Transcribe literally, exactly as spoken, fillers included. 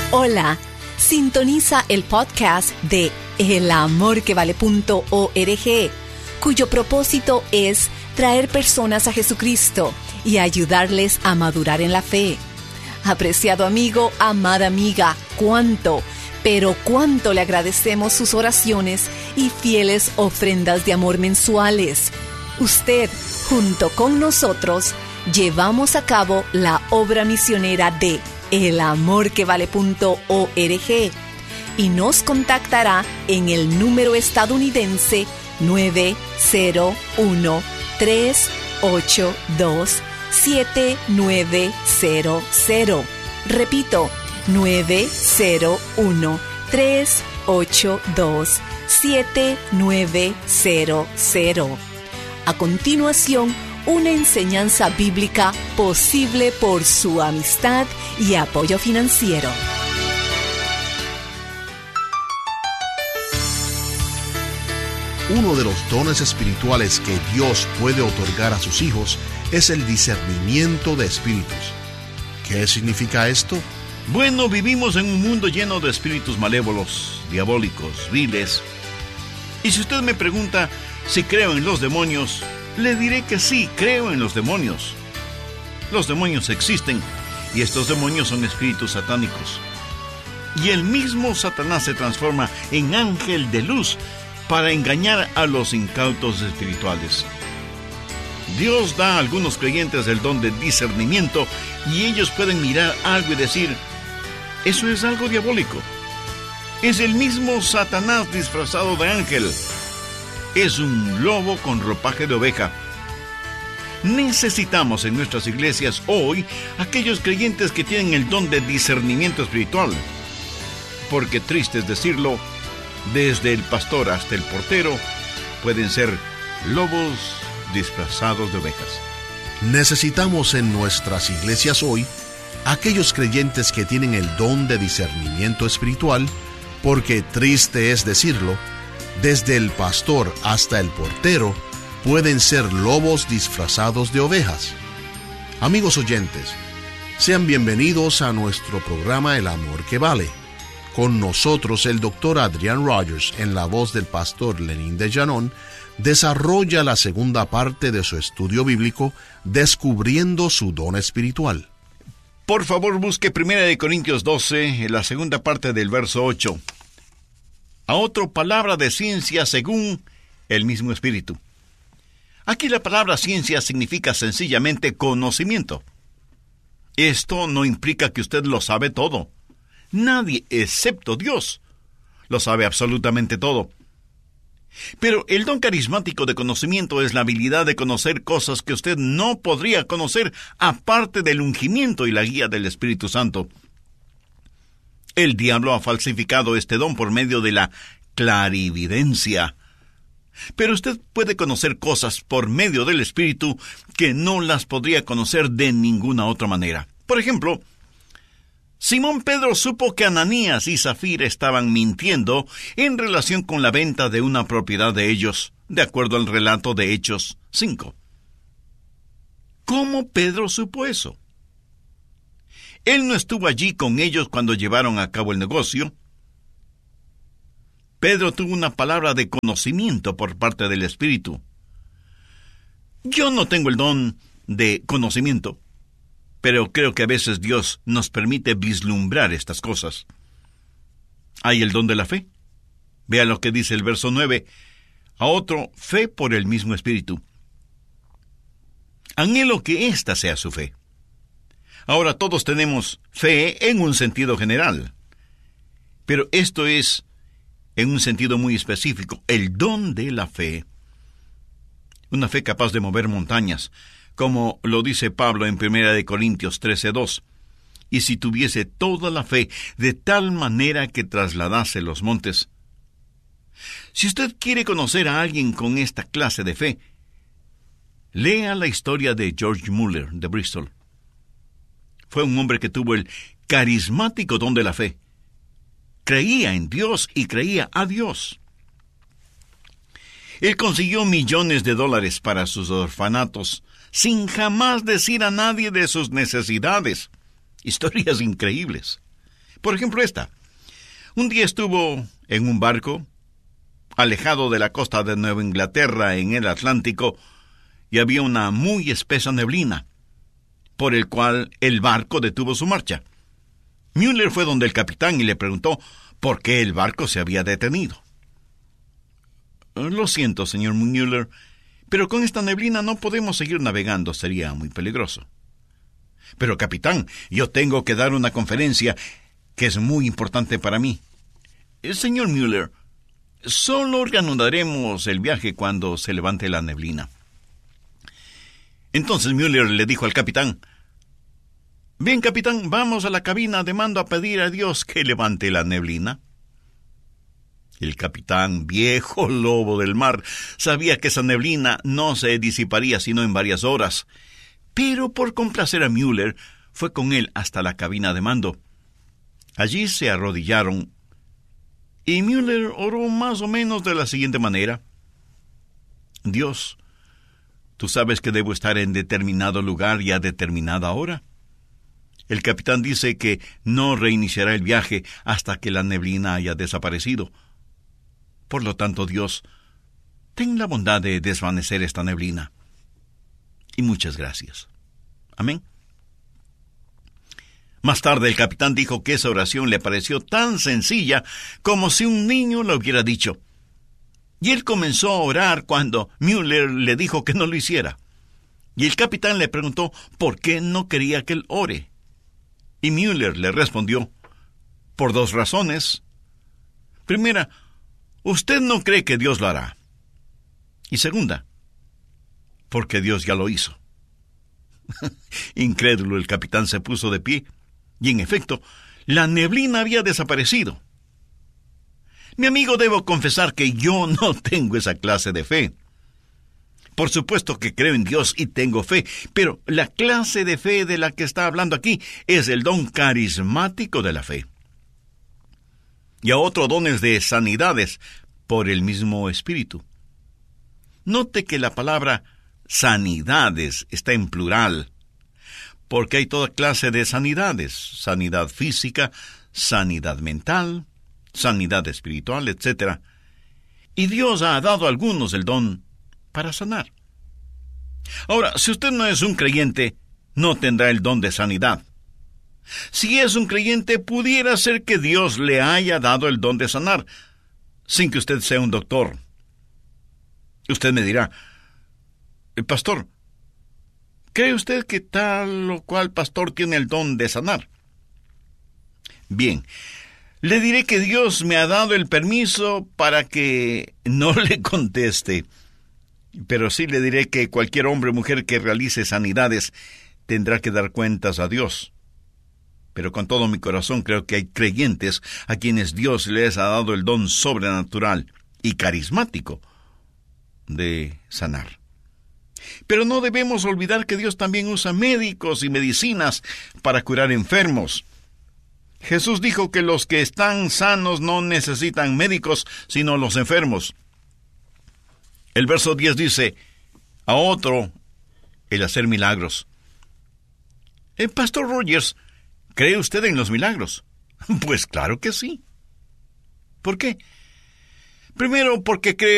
Hola, sintoniza el podcast de el amor que vale punto org, cuyo propósito es traer personas a Jesucristo y ayudarles a madurar en la fe. Apreciado amigo, amada amiga, cuánto, pero cuánto le agradecemos sus oraciones y fieles ofrendas de amor mensuales. Usted, junto con nosotros, llevamos a cabo la obra misionera de el amor que vale punto org y nos contactará en el número estadounidense nueve cero uno, tres ocho dos, siete nueve cero cero. Repito, nueve cero uno, tres ocho dos, siete nueve cero cero. A continuación, una enseñanza bíblica posible por su amistad y apoyo financiero. Uno de los dones espirituales que Dios puede otorgar a sus hijos es el discernimiento de espíritus. ¿Qué significa esto? Bueno, vivimos en un mundo lleno de espíritus malévolos, diabólicos, viles. Y si usted me pregunta si creo en los demonios, le diré que sí, creo en los demonios. Los demonios existen, y estos demonios son espíritus satánicos. Y el mismo Satanás se transforma en ángel de luz para engañar a los incautos espirituales. Dios da a algunos creyentes el don de discernimiento, y ellos pueden mirar algo y decir: eso es algo diabólico. Es el mismo Satanás disfrazado de ángel. Es un lobo con ropaje de oveja. Necesitamos en nuestras iglesias hoy aquellos creyentes que tienen el don de discernimiento espiritual. Porque, triste es decirlo, desde el pastor hasta el portero pueden ser lobos disfrazados de ovejas. Necesitamos en nuestras iglesias hoy aquellos creyentes que tienen el don de discernimiento espiritual, porque, triste es decirlo, desde el pastor hasta el portero pueden ser lobos disfrazados de ovejas. Amigos oyentes, sean bienvenidos a nuestro programa El Amor que Vale. Con nosotros el doctor Adrian Rogers, en la voz del pastor Lenín de Llanón, desarrolla la segunda parte de su estudio bíblico, Descubriendo su don espiritual. Por favor, busque primera de Corintios doce, en la segunda parte del verso ocho. A otra palabra de ciencia según el mismo Espíritu. Aquí la palabra ciencia significa sencillamente conocimiento. Esto no implica que usted lo sabe todo. Nadie, excepto Dios, lo sabe absolutamente todo. Pero el don carismático de conocimiento es la habilidad de conocer cosas que usted no podría conocer aparte del ungimiento y la guía del Espíritu Santo. El diablo ha falsificado este don por medio de la clarividencia. Pero usted puede conocer cosas por medio del Espíritu que no las podría conocer de ninguna otra manera. Por ejemplo, Simón Pedro supo que Ananías y Zafira estaban mintiendo en relación con la venta de una propiedad de ellos, de acuerdo al relato de Hechos cinco. ¿Cómo Pedro supo eso? Él no estuvo allí con ellos cuando llevaron a cabo el negocio. Pedro tuvo una palabra de conocimiento por parte del Espíritu. Yo no tengo el don de conocimiento, pero creo que a veces Dios nos permite vislumbrar estas cosas. Hay el don de la fe. Vea lo que dice el verso nueve. A otro, fe por el mismo Espíritu. Anhelo que esta sea su fe. Ahora todos tenemos fe en un sentido general, pero esto es en un sentido muy específico, el don de la fe. Una fe capaz de mover montañas, como lo dice Pablo en primera de Corintios trece dos. Y si tuviese toda la fe de tal manera que trasladase los montes. Si usted quiere conocer a alguien con esta clase de fe, lea la historia de George Muller de Bristol. Fue un hombre que tuvo el carismático don de la fe. Creía en Dios y creía a Dios. Él consiguió millones de dólares para sus orfanatos, sin jamás decir a nadie de sus necesidades. Historias increíbles. Por ejemplo, esta. Un día estuvo en un barco, alejado de la costa de Nueva Inglaterra en el Atlántico, y había una muy espesa neblina, por el cual el barco detuvo su marcha. Müller fue donde el capitán y le preguntó por qué el barco se había detenido. Lo siento, señor Müller, pero con esta neblina no podemos seguir navegando, sería muy peligroso. Pero, capitán, yo tengo que dar una conferencia que es muy importante para mí. Señor Müller, solo reanudaremos el viaje cuando se levante la neblina. Entonces Müller le dijo al capitán: bien, capitán, vamos a la cabina de mando a pedir a Dios que levante la neblina. El capitán, viejo lobo del mar, sabía que esa neblina no se disiparía sino en varias horas, pero por complacer a Müller, fue con él hasta la cabina de mando. Allí se arrodillaron, y Müller oró más o menos de la siguiente manera: Dios, tú sabes que debo estar en determinado lugar y a determinada hora. El capitán dice que no reiniciará el viaje hasta que la neblina haya desaparecido. Por lo tanto, Dios, ten la bondad de desvanecer esta neblina. Y muchas gracias. Amén. Más tarde el capitán dijo que esa oración le pareció tan sencilla como si un niño lo hubiera dicho. Y él comenzó a orar cuando Müller le dijo que no lo hiciera. Y el capitán le preguntó por qué no quería que él ore. Y Müller le respondió: por dos razones. Primera, usted no cree que Dios lo hará. Y segunda, porque Dios ya lo hizo. Incrédulo, el capitán se puso de pie, y en efecto, la neblina había desaparecido. Mi amigo, debo confesar que yo no tengo esa clase de fe. Por supuesto que creo en Dios y tengo fe, pero la clase de fe de la que está hablando aquí es el don carismático de la fe. Y a otro dones de sanidades por el mismo Espíritu. Note que la palabra sanidades está en plural, porque hay toda clase de sanidades: sanidad física, sanidad mental, sanidad espiritual, etcétera. Y Dios ha dado a algunos el don para sanar. Ahora, si usted no es un creyente, no tendrá el don de sanidad. Si es un creyente, pudiera ser que Dios le haya dado el don de sanar, sin que usted sea un doctor. Usted me dirá: pastor, ¿cree usted que tal o cual pastor tiene el don de sanar? Bien, le diré que Dios me ha dado el permiso para que no le conteste, pero sí le diré que cualquier hombre o mujer que realice sanidades tendrá que dar cuentas a Dios. Pero con todo mi corazón creo que hay creyentes a quienes Dios les ha dado el don sobrenatural y carismático de sanar. Pero no debemos olvidar que Dios también usa médicos y medicinas para curar enfermos. Jesús dijo que los que están sanos no necesitan médicos, sino los enfermos. El verso diez dice: a otro el hacer milagros. El pastor Rogers, ¿cree usted en los milagros? Pues claro que sí. ¿Por qué? Primero, porque creo